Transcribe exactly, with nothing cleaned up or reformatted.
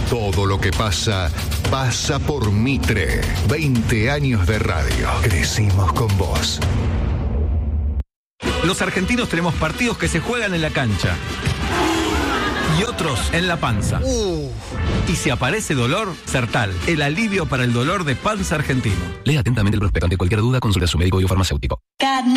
Todo lo que pasa, pasa por Mitre. veinte años de radio. Crecimos con vos. Los argentinos tenemos partidos que se juegan en la cancha y otros en la panza. Uh. Y si aparece dolor, Sertal, el alivio para el dolor de panza argentino. Lea atentamente el prospecto. Ante cualquier duda, consulte a su médico y o farmacéutico.